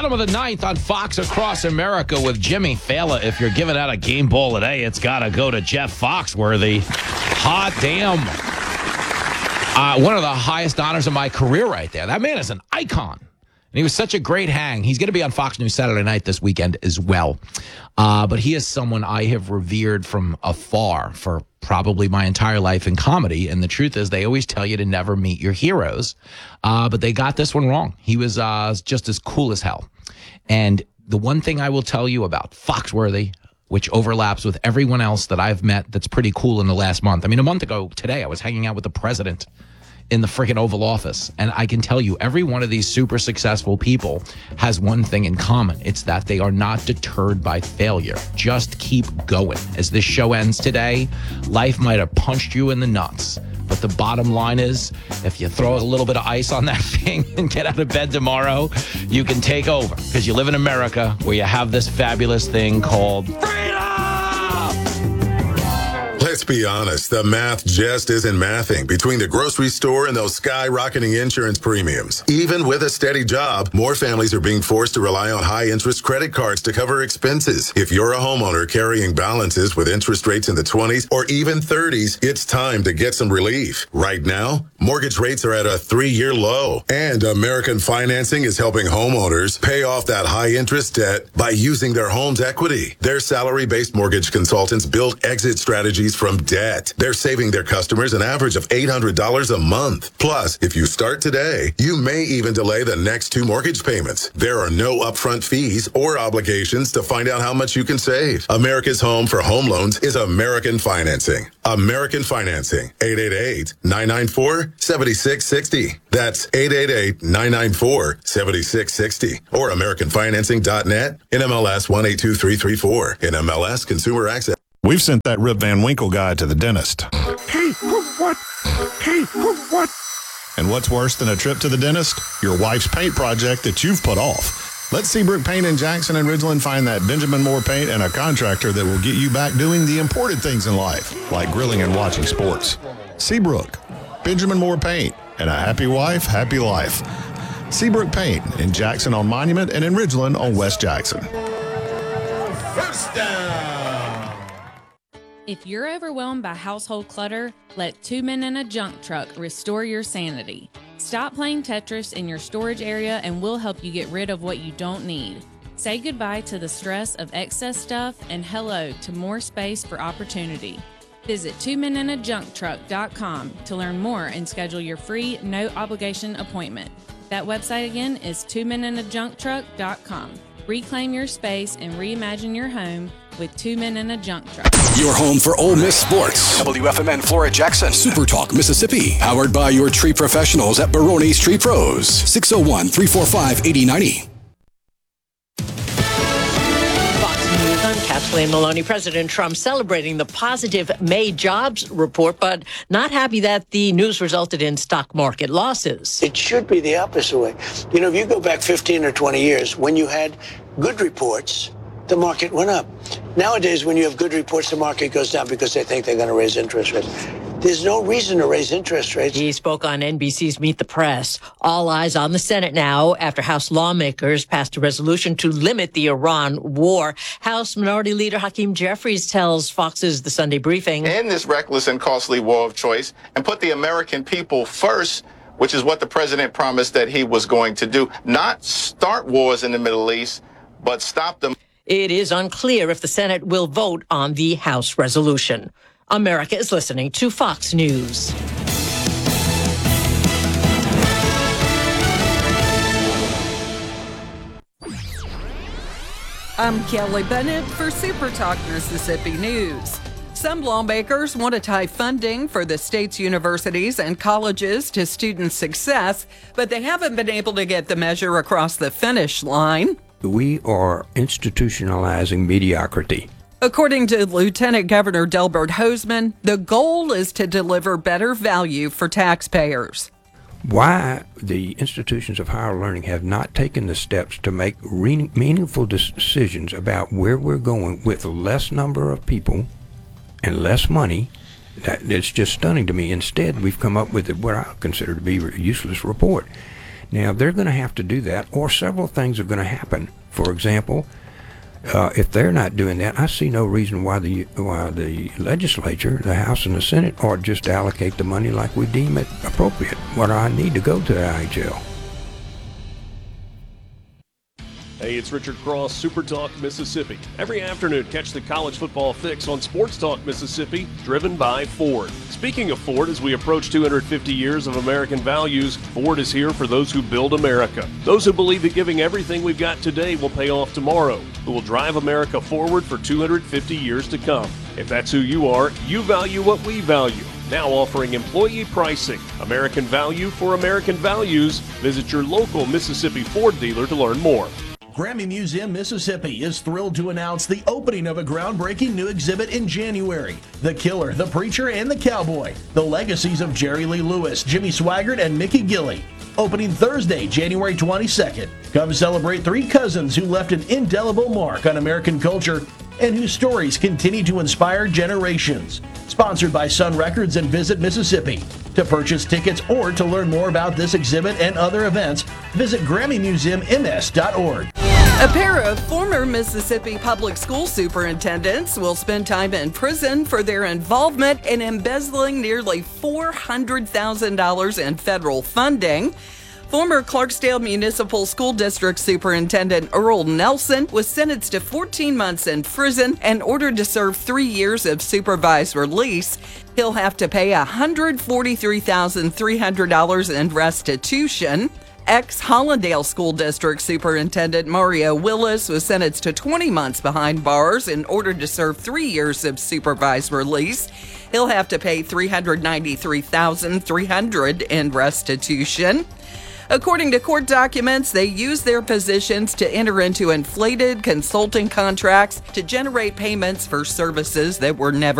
Bottom of the ninth on Fox Across America with Jimmy Fallon. If you're giving out a game ball today, it's got to go to Jeff Foxworthy. Hot damn. One of the highest honors of my career right there. That man is an icon. And he was such a great hang. He's going to be on Fox News Saturday night this weekend as well. But he is someone I have revered from afar for probably my entire life in comedy. And the truth is, they always tell you to never meet your heroes. But they got this one wrong. He was just as cool as hell. And the one thing I will tell you about Foxworthy, which overlaps with everyone else that I've met that's pretty cool in the last month. I mean, a month ago today, I was hanging out with the president in the freaking Oval Office. And I can tell you, every one of these super successful people has one thing in common. It's that they are not deterred by failure. Just keep going. As this show ends today, life might have punched you in the nuts. But the bottom line is, if you throw a little bit of ice on that thing and get out of bed tomorrow, you can take over. Because you live in America where you have this fabulous thing called freedom! Let's be honest, the math just isn't mathing between the grocery store and those skyrocketing insurance premiums. Even with a steady job, more families are being forced to rely on high-interest credit cards to cover expenses. If you're a homeowner carrying balances with interest rates in the 20s or even 30s, it's time to get some relief. Right now, mortgage rates are at a 3-year low, and American Financing is helping homeowners pay off that high-interest debt by using their home's equity. Their salary-based mortgage consultants build exit strategies from debt. They're saving their customers an average of $800 a month. Plus, if you start today, you may even delay the next 2 mortgage payments. There are no upfront fees or obligations to find out how much you can save. America's home for home loans is American Financing. American Financing, 888-994-7660. That's 888-994-7660. Or AmericanFinancing.net, NMLS 182334. NMLS Consumer Access. We've sent that Rip Van Winkle guy to the dentist. Hey, what? Hey, what? And what's worse than a trip to the dentist? Your wife's paint project that you've put off. Let Seabrook Paint in Jackson and Ridgeland find that Benjamin Moore Paint and a contractor that will get you back doing the important things in life, like grilling and watching sports. Seabrook, Benjamin Moore Paint, and a happy wife, happy life. Seabrook Paint in Jackson on Monument and in Ridgeland on West Jackson. First down. If you're overwhelmed by household clutter, let 2 Men in a Junk Truck restore your sanity. Stop playing Tetris in your storage area and we'll help you get rid of what you don't need. Say goodbye to the stress of excess stuff and hello to more space for opportunity. Visit 2meninajuncktruck.com to learn more and schedule your free, no-obligation appointment. That website again is 2meninajuncktruck.com. Reclaim your space and reimagine your home with 2 Men in a Junk Truck. Your home for Ole Miss sports. WFMN Flora Jackson. Super Talk Mississippi. Powered by your tree professionals at Baroni's Tree Pros. 601-345-8090. I'm Kathleen Maloney. President Trump celebrating the positive May jobs report, but not happy that the news resulted in stock market losses. It should be the opposite way. You know, if you go back 15 or 20 years, when you had good reports, the market went up. Nowadays, when you have good reports, the market goes down because they think they're going to raise interest rates. There's no reason to raise interest rates. He spoke on NBC's Meet the Press. All eyes on the Senate now after House lawmakers passed a resolution to limit the Iran war. House Minority Leader Hakeem Jeffries tells Fox's The Sunday Briefing. End this reckless and costly war of choice and put the American people first, which is what the president promised that he was going to do. Not start wars in the Middle East, but stop them. It is unclear if the Senate will vote on the House resolution. America is listening to Fox News. I'm Kelly Bennett for Super Talk Mississippi News. Some lawmakers want to tie funding for the state's universities and colleges to student success, but they haven't been able to get the measure across the finish line. We are institutionalizing mediocrity. According to Lieutenant Governor Delbert Hosemann, the goal is to deliver better value for taxpayers. Why the institutions of higher learning have not taken the steps to make meaningful decisions about where we're going with less number of people and less money, it's just stunning to me. Instead, we've come up with what I consider to be a useless report. Now, they're going to have to do that, or several things are going to happen. For example, if they're not doing that, I see no reason why the legislature, the House and the Senate, ought just allocate the money like we deem it appropriate. What do I need to go to the IHL? Hey, it's Richard Cross, Super Talk Mississippi. Every afternoon, catch the college football fix on Sports Talk Mississippi, driven by Ford. Speaking of Ford, as we approach 250 years of American values, Ford is here for those who build America. Those who believe that giving everything we've got today will pay off tomorrow, who will drive America forward for 250 years to come. If that's who you are, you value what we value. Now offering employee pricing. American value for American values. Visit your local Mississippi Ford dealer to learn more. Grammy Museum Mississippi is thrilled to announce the opening of a groundbreaking new exhibit in January. The Killer, the Preacher, and the Cowboy. The legacies of Jerry Lee Lewis, Jimmy Swaggart, and Mickey Gilley. Opening Thursday, January 22nd. Come celebrate three cousins who left an indelible mark on American culture and whose stories continue to inspire generations. Sponsored by Sun Records and Visit Mississippi. To purchase tickets or to learn more about this exhibit and other events, visit GrammyMuseumMS.org. A pair of former Mississippi public school superintendents will spend time in prison for their involvement in embezzling nearly $400,000 in federal funding. Former Clarksdale Municipal School District Superintendent Earl Nelson was sentenced to 14 months in prison and ordered to serve 3 years of supervised release. He'll have to pay $143,300 in restitution. Ex-Hollandale School District Superintendent Mario Willis was sentenced to 20 months behind bars and ordered to serve 3 years of supervised release. He'll have to pay $393,300 in restitution. According to court documents, they used their positions to enter into inflated consulting contracts to generate payments for services that were never